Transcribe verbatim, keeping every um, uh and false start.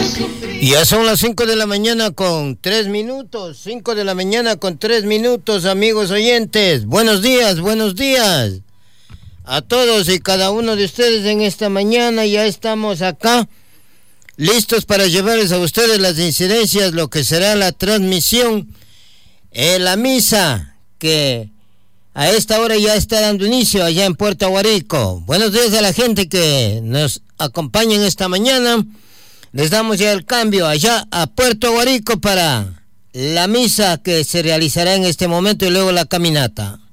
Ya son las cinco de la mañana con tres minutos, cinco de la mañana con tres minutos, amigos oyentes. Buenos días, buenos días a todos y cada uno de ustedes en esta mañana. Ya estamos acá, listos para llevarles a ustedes las incidencias, lo que será la transmisión en la misa, que a esta hora ya está dando inicio allá en Puerto Aguarico. Buenos días a la gente que nos acompaña en esta mañana. Les damos ya el cambio allá a Puerto Aguarico para la misa que se realizará en este momento y luego la caminata.